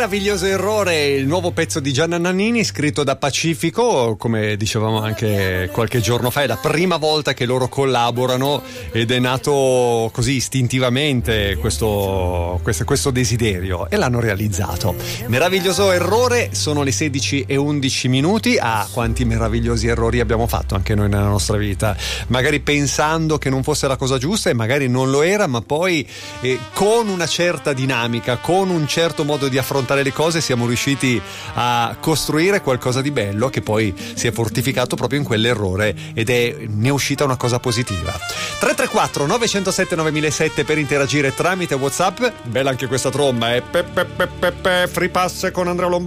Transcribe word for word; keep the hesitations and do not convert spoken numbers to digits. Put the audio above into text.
Meraviglioso errore, il nuovo pezzo di Gianna Nannini scritto da Pacifico, come dicevamo anche qualche giorno fa, è la prima volta che loro collaborano ed è nato così istintivamente questo, questo, questo desiderio e l'hanno realizzato. Meraviglioso errore, sono le sedici e undici minuti. Ah, quanti meravigliosi errori abbiamo fatto anche noi nella nostra vita, magari pensando che non fosse la cosa giusta e magari non lo era, ma poi eh, con una certa dinamica, con un certo modo di affrontare le cose siamo riusciti a costruire qualcosa di bello che poi si è fortificato proprio in quell'errore ed è ne è uscita una cosa positiva. Tre tre quattro nove zero sette nove zero zero sette per interagire tramite WhatsApp. Bella anche questa tromba, eh? Pe, pe, pe, pe, pe, free pass con Andrea Lombardi.